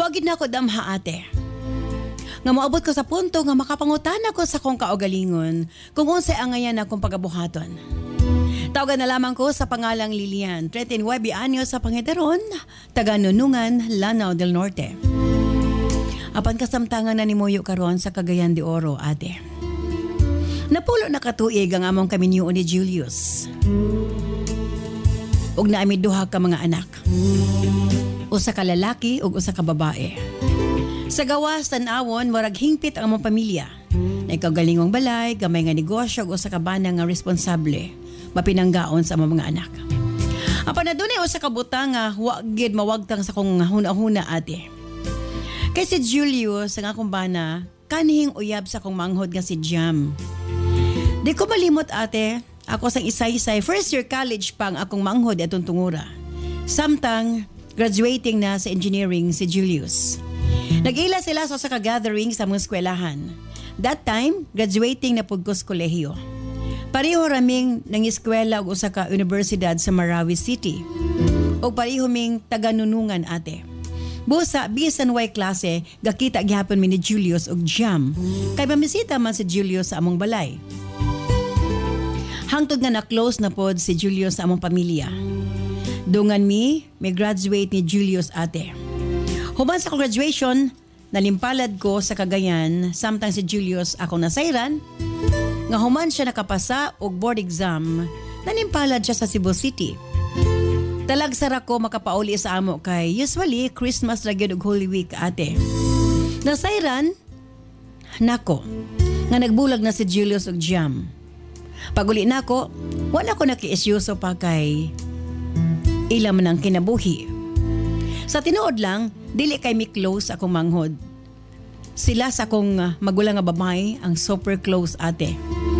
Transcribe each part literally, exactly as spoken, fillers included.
Wagid na ako damha ate. Nga moabot ko sa punto nga makapangutan ako sa kong kaugalingon kung unsay angayan akong pagabuhaton. Tawagan na lamang ko sa pangalang Lilian, thirty-nine anyos sa Pangiteron, taga Nunungan, Lanao del Norte. Apan kasamtangan na nimuyo karon sa Cagayan de Oro ate. Napulo na katuig ang among kaminyo ni Julius. Ug naami duha ka mga anak. Usa ka lalaki ug usa ka babae. Sa gawas tan-awon murag hingpit ang among pamilya. Na ikaw galingong balay, gamay nga negosyo ug usa ka bana nga responsable, mapinanggaon sa among mga anak. Apan adunay usa ka butang nga wa gid mawagtang sa kong huna-huna ate. Kay si Julius ang akong bana kanhing uyab sa kong manghod nga si Jam. Di ko malimot ate, ako sang isay-isay first year college pang akong manghod atong tungura. Samtang graduating na sa engineering si Julius. Nag-ila sila sa sa ka-gathering sa mga eskwelahan. That time, graduating na pud ko sa kolehiyo. Pareho raming nang-eskwela og usa ka universidad sa Marawi City. O pareho ming taga-Nunungan ate. Busa, bisan way klase, gakita gihapon mi ni Julius og Jam. Kay mamisita man si Julius sa among balay. Hangtod nga na-close na pod si Julius sa among pamilya. Dungan mi, may graduate ni Julius ate. Human sa graduation, nalimpalad ko sa Cagayan, samtang si Julius ako nasayran. Nga human siya nakapasa og board exam, nalimpalad siya sa Cebu City. Talagsara ko makapauli sa amo kay usually Christmas ra gyud ug Holy Week ate. Nasayran, nako, nga nagbulag na si Julius og Jam. Paguli nako, wala ko nakiisyoso pa kay ilam man ang kinabuhi. Sa tinuod lang, dili kay mi close akong manghod. Sila sa akong magulang nga babay ang super close ate.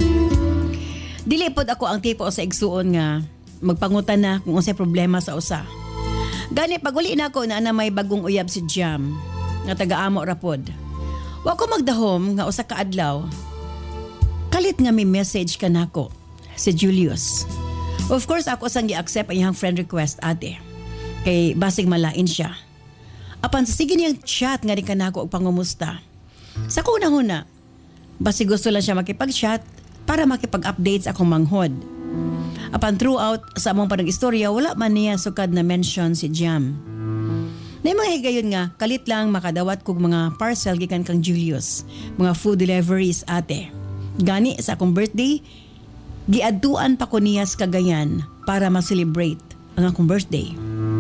Dili pod ako ang tipo sa igsuon nga magpangutan na kung unsay problema sa usa. Gani paguli nako na na may bagong uyab si Jam nga taga-amo ra pod. Wa ko magdahom nga usa ka adlaw. Kalit nga may message kanako si Julius. Of course, ako sang gi-accept ang iyang friend request ate. Kay basig malain siya. Apan sa sige niyang chat nga rin kanako og pangumusta. Sa kuna-huna, basig gusto lang siya makipag-chat para makipag-update sa akong manghod. Apan throughout sa among panag-istorya, wala man niya sukad na mention si Jam. Na mga higayon nga, kalit lang makadawat kog mga parcel gikan kang Julius. Mga food deliveries ate. Gani sa akong birthday, giadtuan pa ko niya sa Cagayan para ma-celebrate ang akong birthday.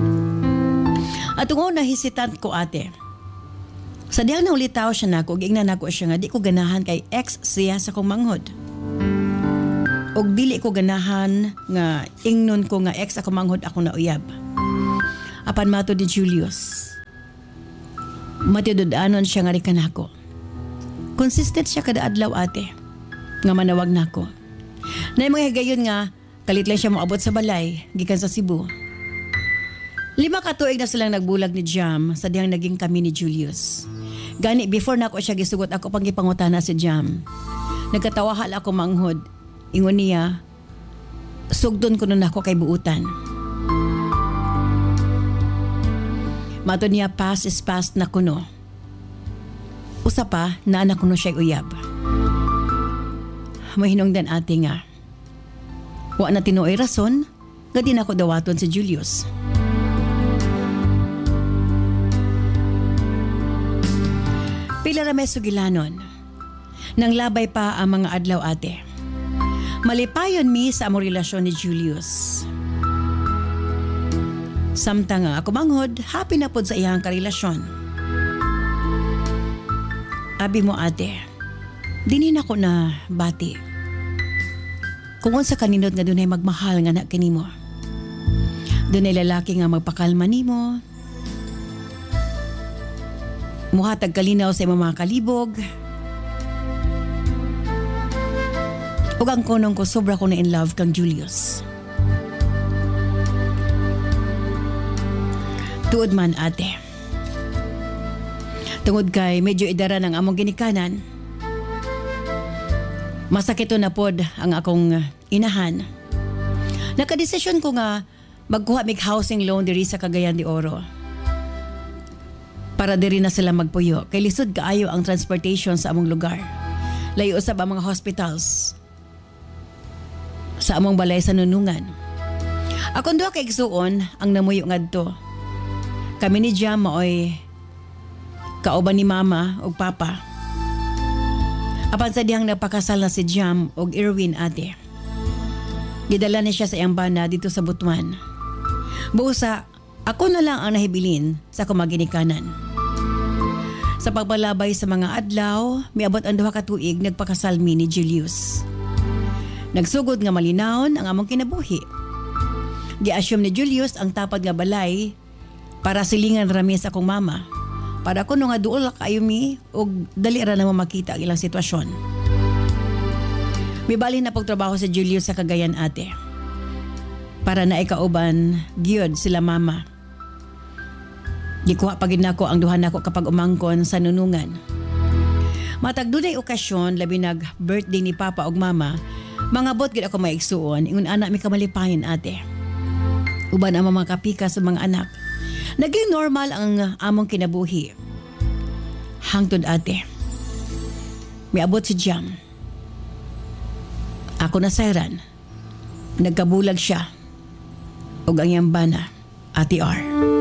At tungod na hesitant ko ate. Sa diyang na ulitaw siya na ko, giingnan ako siya nga di ko ganahan kay ex siya sa kong manghod. Og dili ko ganahan nga ingnon ko nga ex ako manghod ako na uyab. Apan mato di Julius. Matidudanon siya nga rin kanako. Consistent siya kada adlaw ate. Nga manawag nako. Na mga higayon nga, kalit lang siya moabot sa balay, gikan sa Cebu. Lima ka tuig na silang nagbulag ni Jam sa diyang naging kami ni Julius. Gani, before na ako siya gisugot, ako pang gipangutana si Jam. Nagkatawahal ako manghod. Ingon niya, sugdon ko nun ako kay buutan. Mato niya, past is past na kuno. Usa pa, na anak kuno siya uyab. Mahinungdan ate nga. Wa na tinuoy rason, nga din ako dawaton si Julius. Pila ra may sugilanon. Nang labay pa ang mga adlaw ate. Malipayon mi sa among relasyon ni Julius. Samtang nga ako manghod, happy na pod sa iyang karelasyon. Abi mo ate, dinin ako na bati. Kung unsa kaninod nga dunay magmahal nga na kanimo. Dunay lalaki nga magpakalma nimo. Muhatag kalinaw sa imong mga kalibog. Ug ang konong ko sobra ko na in love kang Julius. Tuod man ate. Tungod kay medyo idara ng among ginikanan. Masakit na pod ang akong inahan. Nakadesisyon ko nga magkuha mig housing loan diri sa Cagayan de Oro. para diri na sila magpuyo. Kay lisod kaayo ang transportation sa among lugar. Layo usab ang mga hospitals sa among balay sa Nunungan. Akong duha kay igsuon ang namuyo ngadto. Kami ni Jam maoy kauban ni mama ug papa. Apan sa dihang nagpakasal na si Jam ug Irwin ate. Gidala ni siya sa iyang bana dito sa Butuan. Busa, ako na lang ang nahibilin sa kumaginikanan. Sa pagbalabay sa mga adlaw, miabot ang duha ka tuig nagpakasal mi ni Julius. Nagsugod nga malinawon ang among kinabuhi. Gi-assume ni Julius ang tapad nga balay para silingan rami sa akong mama. Para kuno nga duol kayo mi og dali ra na makita ang ilang sitwasyon. Mibali na pagtrabaho sa Julius sa Cagayan ate. Para na ikauban gyud sila mama. Gikuha pagid nako ang duha nako kapag umangkon sa Nunungan. Matag dunay okasyon labi nag birthday ni papa ug mama, mga bot gid ako maigsuon ingon ana mi kamalipayon ate. Uban ang mga kapika sa mga anak. Naging normal ang among kinabuhi. Hangtod ate. Miabot si Jam. Ako na sayran. Nagkabulag siya. Ug ang iyang bana, Ate R.